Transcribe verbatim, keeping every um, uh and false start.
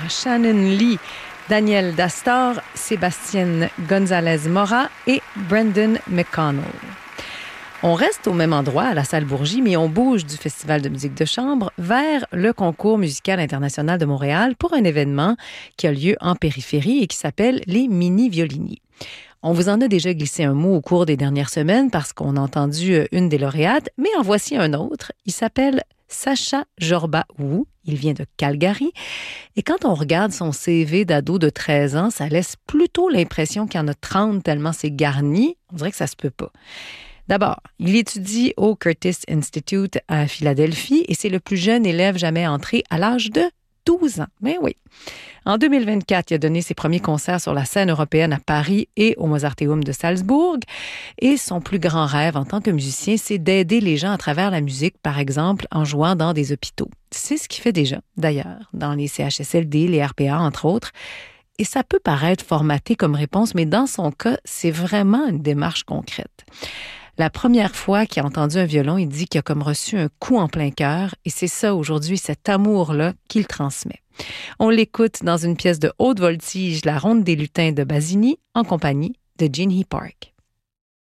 Shannon Lee, Daniel Dastor, Sébastien González Mora et Brendan McConnell. On reste au même endroit, à la Salle Bourgie, mais on bouge du Festival de musique de chambre vers le Concours musical international de Montréal pour un événement qui a lieu en périphérie et qui s'appelle les Mini-Violini. On vous en a déjà glissé un mot au cours des dernières semaines parce qu'on a entendu une des lauréates, mais en voici un autre. Il s'appelle Sacha Jorba-Wu. Il vient de Calgary. Et quand on regarde son C V d'ado de treize ans, ça laisse plutôt l'impression qu'il y en a trente tellement c'est garni. On dirait que ça se peut pas. D'abord, il étudie au Curtis Institute à Philadelphie et c'est le plus jeune élève jamais entré à l'âge de douze ans. Mais oui. En deux mille vingt-quatre, il a donné ses premiers concerts sur la scène européenne à Paris et au Mozarteum de Salzbourg. Et son plus grand rêve en tant que musicien, c'est d'aider les gens à travers la musique, par exemple en jouant dans des hôpitaux. C'est ce qu'il fait déjà, d'ailleurs, dans les C H S L D, les R P A, entre autres. Et ça peut paraître formaté comme réponse, mais dans son cas, c'est vraiment une démarche concrète. La première fois qu'il a entendu un violon, il dit qu'il a comme reçu un coup en plein cœur et c'est ça aujourd'hui, cet amour-là qu'il transmet. On l'écoute dans une pièce de haute voltige, La Ronde des lutins de Basini, en compagnie de Jeannie Park.